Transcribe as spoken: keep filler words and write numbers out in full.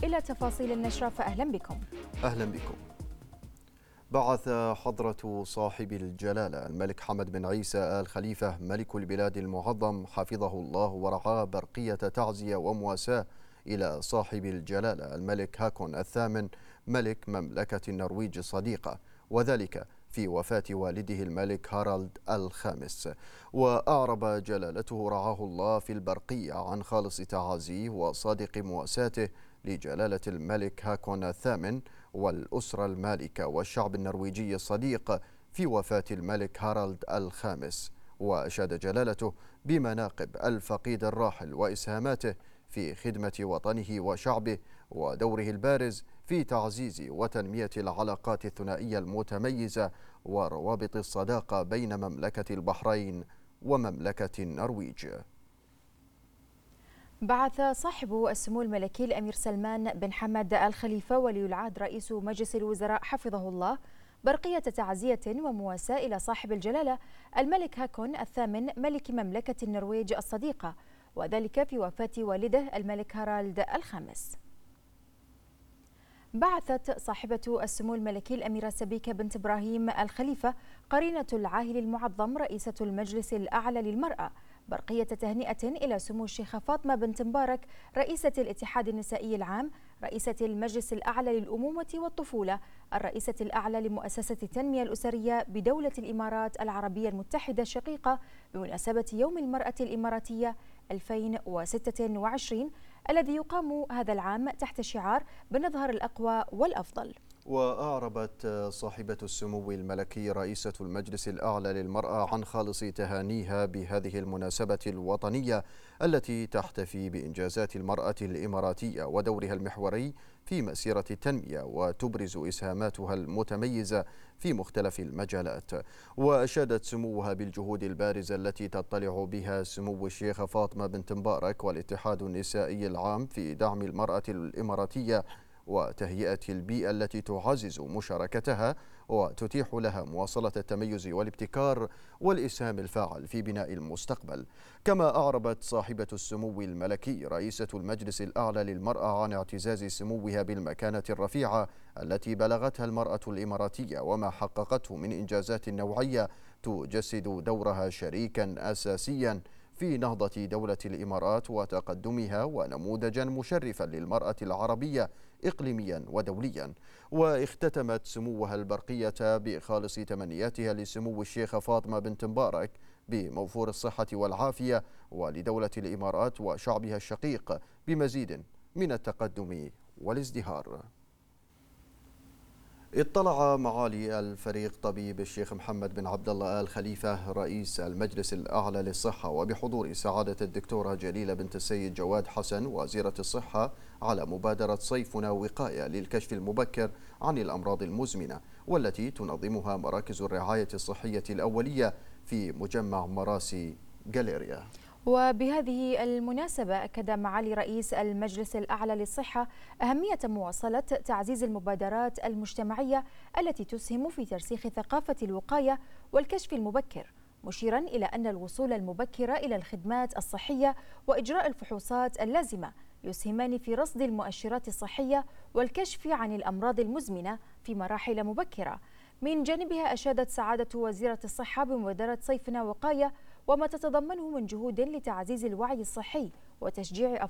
إلى تفاصيل النشرة فأهلا بكم. أهلا بكم. بعث حضرة صاحب الجلالة الملك حمد بن عيسى آل خليفة ملك البلاد المعظم حفظه الله ورعاه برقية تعزية ومواساة إلى صاحب الجلالة الملك هاكون الثامن ملك مملكة النرويج الصديقة، وذلك في وفاة والده الملك هارالد الخامس. وأعرب جلالته رعاه الله في البرقية عن خالص تعازيه وصادق مواساته لجلالة الملك هاكون الثامن والأسرة المالكة والشعب النرويجي الصديق في وفاة الملك هارالد الخامس، وأشاد جلالته بمناقب الفقيد الراحل وإسهاماته في خدمة وطنه وشعبه ودوره البارز في تعزيز وتنمية العلاقات الثنائية المتميزة وروابط الصداقة بين مملكة البحرين ومملكة النرويج. بعث صاحب السمو الملكي الأمير سلمان بن حمد آل خليفة ولي العهد رئيس مجلس الوزراء حفظه الله برقية تعزية ومواساة إلى صاحب الجلالة الملك هاكون الثامن ملك مملكة النرويج الصديقة، وذلك في وفاة والده الملك هارالد الخامس. بعثت صاحبة السمو الملكي الأميرة سبيكة بنت إبراهيم الخليفة قرينة العاهل المعظم رئيسة المجلس الأعلى للمرأة برقية تهنئة إلى سمو الشيخة فاطمة بنت مبارك رئيسة الاتحاد النسائي العام، رئيسة المجلس الأعلى للأمومة والطفولة، الرئيسة الأعلى لمؤسسة التنمية الأسرية بدولة الإمارات العربية المتحدة الشقيقة بمناسبة يوم المرأة الإماراتية ألفين وستة وعشرين الذي يقام هذا العام تحت شعار بنظهر الأقوى والأفضل. وأعربت صاحبة السمو الملكي رئيسة المجلس الأعلى للمرأة عن خالص تهانيها بهذه المناسبة الوطنية التي تحتفي بإنجازات المرأة الإماراتية ودورها المحوري في مسيرة التنمية وتبرز إسهاماتها المتميزة في مختلف المجالات. وأشادت سموها بالجهود البارزة التي تطلع بها سمو الشيخة فاطمة بنت مبارك والاتحاد النسائي العام في دعم المرأة الإماراتية وتهيئة البيئة التي تعزز مشاركتها وتتيح لها مواصلة التميز والابتكار والإسهام الفاعل في بناء المستقبل. كما أعربت صاحبة السمو الملكي رئيسة المجلس الأعلى للمرأة عن اعتزاز سموها بالمكانة الرفيعة التي بلغتها المرأة الإماراتية وما حققته من إنجازات نوعية تجسد دورها شريكا أساسيا في نهضة دولة الإمارات وتقدمها ونموذجا مشرفا للمرأة العربية إقليميا ودوليا. واختتمت سموها البرقية بخالص تمنياتها لسمو الشيخة فاطمة بنت مبارك بموفور الصحة والعافية ولدولة الإمارات وشعبها الشقيق بمزيد من التقدم والازدهار. اطلع معالي الفريق طبيب الشيخ محمد بن عبد الله آل خليفة رئيس المجلس الأعلى للصحة وبحضور سعادة الدكتورة جليلة بنت السيد جواد حسن وزيرة الصحة على مبادرة صيفنا وقاية للكشف المبكر عن الأمراض المزمنة والتي تنظمها مراكز الرعاية الصحية الأولية في مجمع مراسي جاليريا. وبهذه المناسبة أكد معالي رئيس المجلس الأعلى للصحة أهمية مواصلة تعزيز المبادرات المجتمعية التي تسهم في ترسيخ ثقافة الوقاية والكشف المبكر، مشيرا إلى أن الوصول المبكر إلى الخدمات الصحية وإجراء الفحوصات اللازمة يسهمان في رصد المؤشرات الصحية والكشف عن الأمراض المزمنة في مراحل مبكرة. من جانبها أشادت سعادة وزيرة الصحة بمبادرة صيفنا وقاية وما تتضمنه من جهود لتعزيز الوعي الصحي وتشجيع